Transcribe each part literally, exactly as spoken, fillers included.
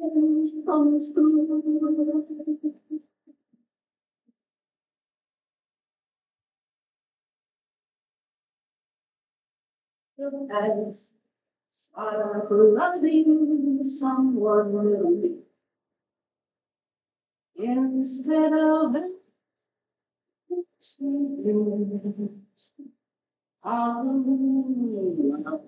comes through. Your eyes are loving someone new instead of sleeping. Hallelujah.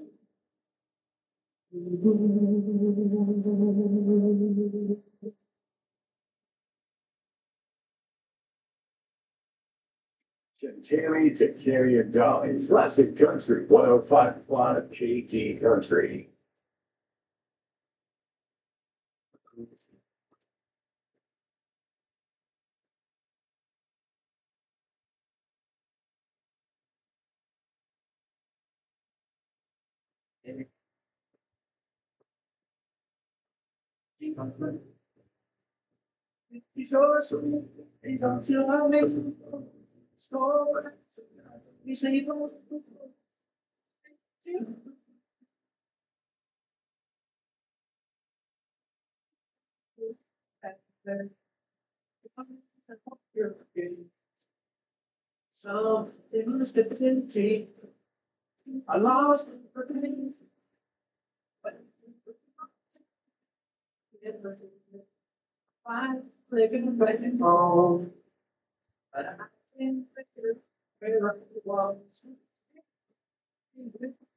Jerry to carry a dolly. Classic Country, one oh five point five K T Country. He's awesome. He don't you love me? Score. You say you don't. So it was fifteen. I lost everything. But I'm living back home. But I can't figure where I was.